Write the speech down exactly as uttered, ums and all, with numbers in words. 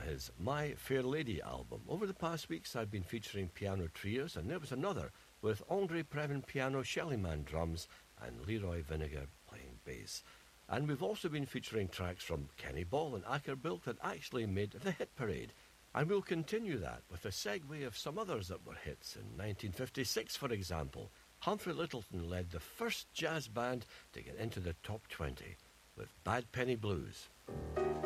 his My Fair Lady album. Over the past weeks, I've been featuring piano trios, and there was another with Andre Previn piano, Shelly Man drums, and Leroy Vinegar playing bass. And we've also been featuring tracks from Kenny Ball and Acker Bilk that actually made the hit parade. And we'll continue that with a segue of some others that were hits. In nineteen fifty-six, for example, Humphrey Lyttelton led the first jazz band to get into the top twenty with Bad Penny Blues.